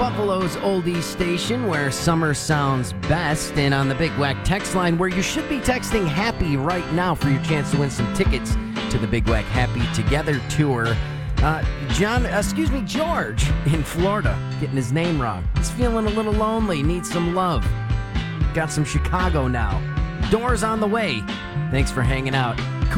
Buffalo's oldies station where summer sounds best, and on the Big Wack text line where you should be texting happy right now for your chance to win some tickets to the Big Wack Happy Together tour. George in Florida, getting his name wrong. He's feeling a little lonely, needs some love. Got some Chicago now. Doors on the way. Thanks for hanging out.